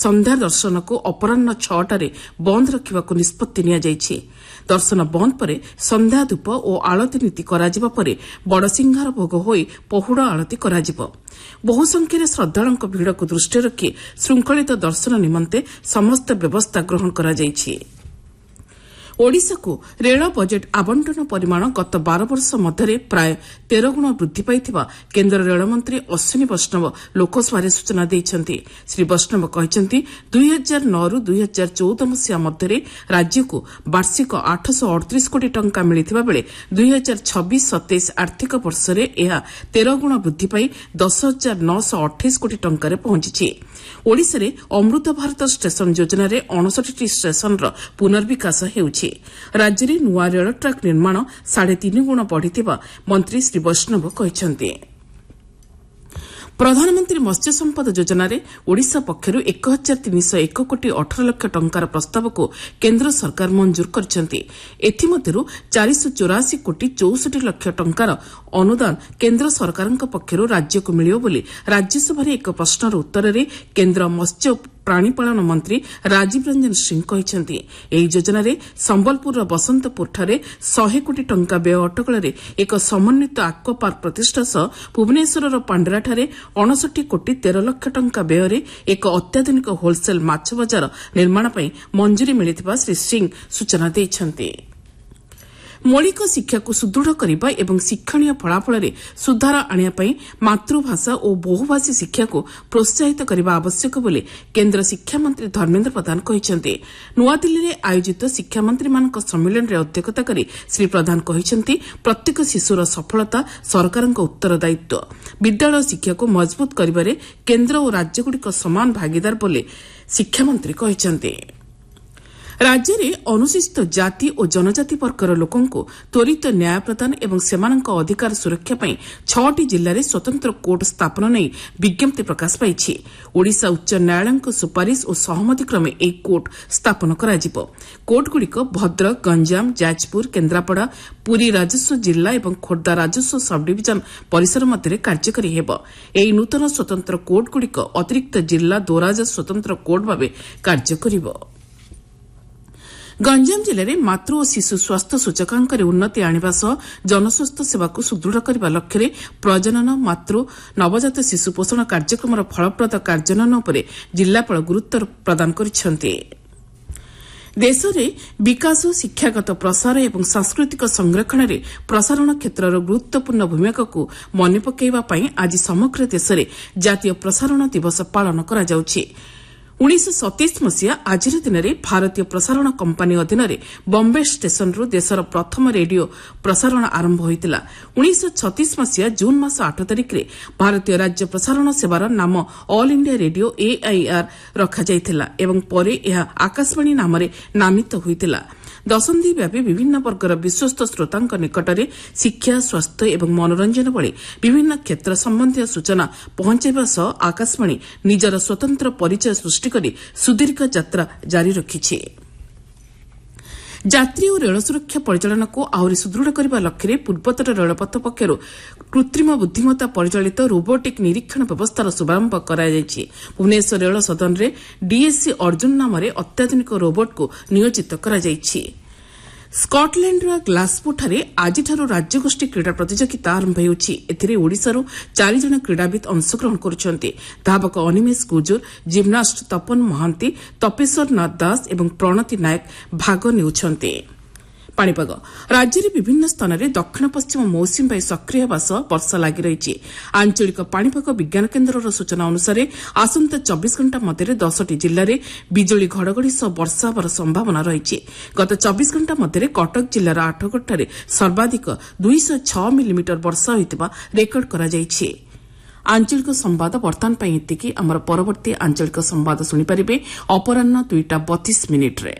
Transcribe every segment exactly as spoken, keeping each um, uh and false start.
ସନ୍ଧ୍ୟା ଦର୍ଶନକୁ ଅପରାହ୍ନ ଛଅଟାରେ ବନ୍ଦ ରଖିବାକୁ ନିଷ୍ପତ୍ତି ନିଆଯାଇଛି। ଦର୍ଶନ ବନ୍ଦ ପରେ ସନ୍ଧ୍ୟା ଧୂପ ଓ ଆଳତୀ ନୀତି କରାଯିବା ପରେ ବଡ଼ସିଂହାର ଭୋଗ ହୋଇ ପହୁଡ଼ ଆଳତୀ କରାଯିବ। ବହୁ ସଂଖ୍ୟାରେ ଶ୍ରଦ୍ଧାଳୁଙ୍କ ଭିଡ଼କୁ ଦୃଷ୍ଟିରେ ରଖି ଶୃଙ୍ଖଳିତ ଦର୍ଶନ ନିମନ୍ତେ ସମସ୍ତ ବ୍ୟବସ୍ଥା ଗ୍ରହଣ କରାଯାଇଛି। ଓଡ଼ିଶାକୁ ରେଳ ବଜେଟ୍ ଆବଣ୍ଟନ ପରିମାଣ ଗତ ବାର ବର୍ଷ ମଧ୍ୟରେ ପ୍ରାୟ ତେର ଗୁଣ ବୃଦ୍ଧି ପାଇଥିବା କେନ୍ଦ୍ର ରେଳମନ୍ତ୍ରୀ ଅଶ୍ୱିନୀ ବୈଷ୍ଣବ ଲୋକସଭାରେ ସୂଚନା ଦେଇଛନ୍ତି। ଶ୍ରୀ ବୈଷ୍ଣବ କହିଛନ୍ତି ଦୁଇ ହଜାର ନଅରୁ ଦୁଇ ହଜାର ଚଉଦ ମସିହା ମଧ୍ୟରେ ରାଜ୍ୟକୁ ବାର୍ଷିକ ଆଠଶହ ଅଠତିରିଶ କୋଟି ଟଙ୍କା ମିଳିଥିବା ବେଳେ ଦୁଇ ହଜାର ଛବିଶ ସତେଇଶ ଆର୍ଥିକ ବର୍ଷରେ ଏହା ତେର ଗୁଣ ବୃଦ୍ଧି ପାଇ ଦଶ ହଜାର ନଅଶହ ଅଠେଇଶ କୋଟି ଟଙ୍କାରେ ପହଞ୍ଚିଛି। ଓଡ଼ିଶାରେ ଅମୃତ ଭାରତ ଷ୍ଟେସନ ଯୋଜନାରେ ଅଣଷଠିଟି ଷ୍ଟେସନର ପୁନର୍ବିକାଶ ହେଉଛି। ରାଜ୍ୟରେ ନୂଆ ରେଳ ଟ୍ରାକ୍ ନିର୍ମାଣ ସାଢ଼େ ତିନି ଗୁଣ ବଢ଼ିଥିବା ମନ୍ତ୍ରୀ ଶ୍ରୀ ବୈଷ୍ଣବ କହିଛନ୍ତି। ପ୍ରଧାନମନ୍ତ୍ରୀ ମତ୍ସ୍ୟ ସମ୍ପଦ ଯୋଜନାରେ ଓଡ଼ିଶା ପକ୍ଷରୁ ଏକ ହଜାର ତିନିଶହ ଏକ କୋଟି ଅଠର ଲକ୍ଷ ଟଙ୍କାର ପ୍ରସ୍ତାବକୁ କେନ୍ଦ୍ର ସରକାର ମଞ୍ଜୁର କରିଛନ୍ତି। ଏଥିମଧ୍ୟରୁ ଚାରିଶହ ଚଉରାଶୀ କୋଟି ଚଉଷଠି ଲକ୍ଷ ଟଙ୍କାର ଅନୁଦାନ କେନ୍ଦ୍ର ସରକାରଙ୍କ ପକ୍ଷରୁ ରାଜ୍ୟକୁ ମିଳିବ ବୋଲି ରାଜ୍ୟସଭାରେ ଏକ ପ୍ରଶ୍ନର ଉତ୍ତରରେ କେନ୍ଦ୍ର ମତ୍ସ୍ୟ ପ୍ରାଣୀପାଳନ ମନ୍ତ୍ରୀ ରାଜୀବ ରଞ୍ଜନ ସିଂ କହିଛନ୍ତି। ଏହି ଯୋଜନାରେ ସମ୍ବଲପୁରର ବସନ୍ତପୁରଠାରେ ଶହେ କୋଟି ଟଙ୍କା ବ୍ୟୟ ଅଟକଳରେ ଏକ ସମନ୍ୱିତ ଆକ୍ୱା ପାର୍କ ପ୍ରତିଷ୍ଠା ସହ ଭୁବନେଶ୍ୱରର ପାଣ୍ଡରାଠାରେ ଅଣଷଠି କୋଟି ତେର ଲକ୍ଷ ଟଙ୍କା ବ୍ୟୟରେ ଏକ ଅତ୍ୟାଧୁନିକ ହୋଲସେଲ୍ ମାଛ ବଜାର ନିର୍ମାଣ ପାଇଁ ମଞ୍ଜୁରୀ ମିଳିଥିବା ଶ୍ରୀ ସିଂ ସୂଚନା ଦେଇଛନ୍ତି। ମୌଳିକ ଶିକ୍ଷାକୁ ସୁଦୃଢ଼ କରିବା ଏବଂ ଶିକ୍ଷଣୀୟ ଫଳାଫଳରେ ସୁଧାର ଆଣିବା ପାଇଁ ମାତୃଭାଷା ଓ ବହୁଭାଷୀ ଶିକ୍ଷାକୁ ପ୍ରୋତ୍ସାହିତ କରିବା ଆବଶ୍ୟକ ବୋଲି କେନ୍ଦ୍ର ଶିକ୍ଷାମନ୍ତ୍ରୀ ଧର୍ମେନ୍ଦ୍ର ପ୍ରଧାନ କହିଛନ୍ତି। ନୂଆଦିଲ୍ଲୀରେ ଆୟୋଜିତ ଶିକ୍ଷାମନ୍ତ୍ରୀମାନଙ୍କ ସମ୍ମିଳନୀରେ ଅଧ୍ୟକ୍ଷତା କରି ଶ୍ରୀ ପ୍ରଧାନ କହିଛନ୍ତି ପ୍ରତ୍ୟେକ ଶିଶୁର ସଫଳତା ସରକାରଙ୍କ ଉତ୍ତରଦାୟିତ୍ୱ। ବିଦ୍ୟାଳୟ ଶିକ୍ଷାକୁ ମଜବୁତ କରିବାରେ କେନ୍ଦ୍ର ଓ ରାଜ୍ୟଗୁଡ଼ିକ ସମାନ ଭାଗିଦାର ବୋଲି ଶିକ୍ଷାମନ୍ତ୍ରୀ କହିଛନ୍ତି। ରାଜ୍ୟରେ ଅନୁସୂଚିତ ଜାତି ଓ ଜନଜାତି ବର୍ଗର ଲୋକଙ୍କୁ ତ୍ୱରିତ ନ୍ୟାୟ ପ୍ରଦାନ ଏବଂ ସେମାନଙ୍କ ଅଧିକାର ସୁରକ୍ଷା ପାଇଁ ଛଅଟି ଜିଲ୍ଲାରେ ସ୍ୱତନ୍ତ୍ର କୋର୍ଟ ସ୍ଥାପନ ନେଇ ବିଜ୍ଞପ୍ତି ପ୍ରକାଶ ପାଇଛି। ଓଡ଼ିଶା ଉଚ୍ଚ ନ୍ୟାୟାଳୟଙ୍କ ସୁପାରିଶ ଓ ସହମତି କ୍ରମେ ଏହି କୋର୍ଟ ସ୍ଥାପନ କରାଯିବ। କୋର୍ଟଗୁଡ଼ିକ ଭଦ୍ରକ, ଗଞ୍ଜାମ, ଯାଜପୁର, କେନ୍ଦ୍ରାପଡ଼ା, ପୁରୀ ରାଜସ୍ୱ ଜିଲ୍ଲା ଏବଂ ଖୋର୍ଦ୍ଧା ରାଜସ୍ୱ ସବ୍ଡିଭିଜନ ପରିସର ମଧ୍ୟରେ କାର୍ଯ୍ୟକାରୀ ହେବ। ଏହି ନୂତନ ସ୍ୱତନ୍ତ୍ର କୋର୍ଟଗୁଡ଼ିକ ଅତିରିକ୍ତ ଜିଲ୍ଲା ଦୌରାଜ ସ୍ୱତନ୍ତ୍ର କୋର୍ଟ ଭାବେ କାର୍ଯ୍ୟ କରିବ। ଗଞ୍ଜାମ ଜିଲ୍ଲାରେ ମାତୃ ଓ ଶିଶୁ ସ୍ୱାସ୍ଥ୍ୟ ସୂଚକାଙ୍କରେ ଉନ୍ନତି ଆଣିବା ସହ ଜନସ୍ୱାସ୍ଥ୍ୟ ସେବାକୁ ସୁଦୃଢ଼ କରିବା ଲକ୍ଷ୍ୟରେ ପ୍ରଜନନ, ମାତୃ, ନବଜାତ ଶିଶୁ ପୋଷଣ କାର୍ଯ୍ୟକ୍ରମର ଫଳପ୍ରଦ କାର୍ଯ୍ୟାନ୍ୱୟନ ଉପରେ ଜିଲ୍ଲାପାଳ ଗୁରୁତ୍ୱ ପ୍ରଦାନ କରିଛନ୍ତି। ଦେଶରେ ବିକାଶ, ଶିକ୍ଷାଗତ ପ୍ରସାର ଏବଂ ସାଂସ୍କୃତିକ ସଂରକ୍ଷଣରେ ପ୍ରସାରଣ କ୍ଷେତ୍ରର ଗୁରୁତ୍ୱପୂର୍ଣ୍ଣ ଭୂମିକାକୁ ମନେ ପକାଇବା ପାଇଁ ଆଜି ସମଗ୍ର ଦେଶରେ ଜାତୀୟ ପ୍ରସାରଣ ଦିବସ ପାଳନ କରାଯାଉଛି। ଉଣେଇଶହ ସତେଇଶ ମସିହା ଆଜିର ଦିନରେ ଭାରତୀୟ ପ୍ରସାରଣ କମ୍ପାନୀ ଅଧୀନରେ ବମ୍ବେ ଷ୍ଟେସନରୁ ଦେଶର ପ୍ରଥମ ରେଡିଓ ପ୍ରସାରଣ ଆରମ୍ଭ ହୋଇଥିଲା। ଉଣେଇଶହ ଛତିଶ ମସିହା ଜୁନ୍ ମାସ ଆଠ ତାରିଖରେ ଭାରତୀୟ ରାଜ୍ୟ ପ୍ରସାରଣ ସେବାର ନାମ ଅଲ୍ ଇଣ୍ଡିଆ ରେଡିଓ ଏଆଇଆର୍ ରଖାଯାଇଥିଲା ଏବଂ ପରେ ଏହା ଆକାଶବାଣୀ ନାମରେ ନାମିତ ହୋଇଥିଲା। ଦଶନ୍ଧି ବ୍ୟାପୀ ବିଭିନ୍ନ ବର୍ଗର ବିଶ୍ୱସ୍ତ ଶ୍ରୋତାଙ୍କ ନିକଟରେ ଶିକ୍ଷା, ସ୍ୱାସ୍ଥ୍ୟ ଏବଂ ମନୋରଞ୍ଜନ ଭଳି ବିଭିନ୍ନ କ୍ଷେତ୍ର ସମ୍ବନ୍ଧୀୟ ସୂଚନା ପହଞ୍ଚାଇବା ସହ ଆକାଶବାଣୀ ନିଜର ସ୍ୱତନ୍ତ୍ର ପରିଚୟ ସୃଷ୍ଟି କରି ସୁଦୀର୍ଘ ଯାତ୍ରା ଜାରି ରଖିଛି। ଯାତ୍ରୀ ଓ ରେଳ ସୁରକ୍ଷା ପରିଚାଳନାକୁ ଆହୁରି ସୁଦୃଢ଼ କରିବା ଲକ୍ଷ୍ୟରେ ପୂର୍ବତଟ ରେଳପଥ ପକ୍ଷରୁ କୃତ୍ରିମ ବୁଦ୍ଧିମତ୍ତା ପରିଚାଳିତ ରୋବୋଟିକ୍ ନିରୀକ୍ଷଣ ବ୍ୟବସ୍ଥାର ଶୁଭାରମ୍ଭ କରାଯାଇଛି। ଭୁବନେଶ୍ୱର ରେଳ ସଦନରେ ଡିଏସ୍ସି ଅର୍ଜୁନ ନାମରେ ଅତ୍ୟାଧୁନିକ ରୋବୋଟ୍କୁ ନିୟୋଜିତ କରାଯାଇଛି। ସ୍କଟଲ୍ୟାଣ୍ଡର ଗ୍ଲାସ୍ଗୋଠାରେ ଆଜିଠାରୁ ରାଜ୍ୟଗୋଷ୍ଠୀ କ୍ରୀଡ଼ା ପ୍ରତିଯୋଗିତା ଆରମ୍ଭ ହେଉଛି। ଏଥିରେ ଓଡ଼ିଶାରୁ ଚାରି ଜଣ କ୍ରୀଡ଼ାବିତ୍ ଅଂଶଗ୍ରହଣ କରୁଛନ୍ତି। ଧାବକ ଅନିମେଷ ଗୁଜୁର, ଜିମ୍ନାଷ୍ଟ ତପନ ମହାନ୍ତି, ତପେଶ୍ୱର ନାଥ ଦାସ ଏବଂ ପ୍ରଣତି ନାୟକ ଭାଗ ନେଉଛନ୍ତି। ପାଣିପାଗ ରାଜ୍ୟରେ ବିଭିନ୍ନ ସ୍ଥାନରେ ଦକ୍ଷିଣ ପଶ୍ଚିମ ମୌସୁମୀ ବାୟୁ ସକ୍ରିୟ ହେବା ସହ ବର୍ଷା ଲାଗି ରହିଛି। ଆଞ୍ଚଳିକ ପାଣିପାଗ ବିଜ୍ଞାନ କେନ୍ଦ୍ରର ସୂଚନା ଅନୁସାରେ ଆସନ୍ତା ଚବିଶ ଘଣ୍ଟା ମଧ୍ୟରେ ଦଶଟି ଜିଲ୍ଲାରେ ବିଜୁଳି ଘଡ଼ଘଡ଼ି ସହ ବର୍ଷା ହେବାର ସମ୍ଭାବନା ରହିଛି। ଗତ ଚବିଶ ଘଣ୍ଟା ମଧ୍ୟରେ କଟକ ଜିଲ୍ଲାର ଆଠଗଡ଼ଠାରେ ସର୍ବାଧିକ ଦୁଇଶହ ଛଅ ମିଲିମିଟର ବର୍ଷା ହୋଇଥିବା ରେକର୍ଡ କରାଯାଇଛି। ଆଞ୍ଚଳିକ ସମ୍ବାଦ ବର୍ତ୍ତମାନ ପାଇଁ ଏତିକି। ଆମର ପରବର୍ତ୍ତୀ ଆଞ୍ଚଳିକ ସମ୍ବାଦ ଶୁଣିପାରିବେ ଅପରାହ୍ନ ଦୁଇଟା ବତିଶ ମିନିଟ୍ରେ।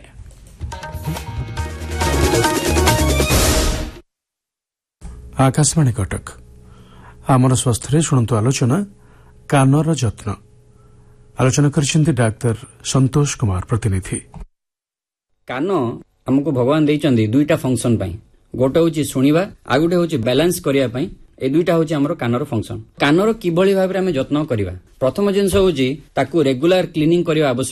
आकाशवाणी कटक आमर स्वास्थ्य शुणु आलोचना कानर जत्न आलोचना कर डाक्टर संतोष कुमार प्रतिनिधि। कान हमको भगवान देइचंदी दुईटा फंक्शन पाई गोटे होची सुनिबा आ गोटे होची बैलेंस करिया पाई ए दुईटा होची हमरो कानर फंक्शन। कानर किभଳି भाबरे हमें जत्न करिबा प्रथम जिंस होची ताकू रेगुलर क्लीनिंग करिया आवश्यक।